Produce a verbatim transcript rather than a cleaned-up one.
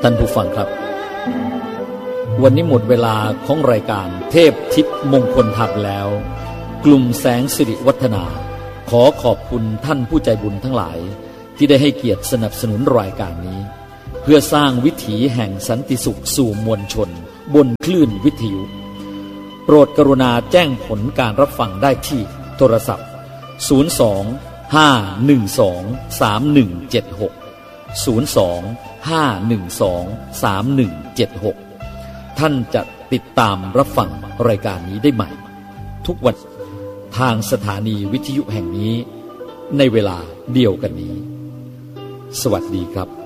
ท่านผู้ฟังครับวันนี้หมดเวลาของรายการเทพทิพย์มงคลธรรมแล้วกลุ่มแสงสิริวัฒนาขอขอบคุณท่านผู้ใจบุญทั้งหลายที่ได้ให้เกียรติสนับสนุนรายการนี้เพื่อสร้างวิถีแห่งสันติสุขสู่มวลชนบนคลื่นวิทยุโปรดกรุณาแจ้งผลการรับฟังได้ที่โทรศัพท์ศูนย์ สอง ห้า หนึ่ง สอง สาม หนึ่ง เจ็ด หก ศูนย์ สอง ห้า หนึ่ง สอง สาม หนึ่ง เจ็ด หกท่านจะติดตามรับฟังรายการนี้ได้ใหม่ทุกวันทางสถานีวิทยุแห่งนี้ในเวลาเดียวกันนี้สวัสดีครับ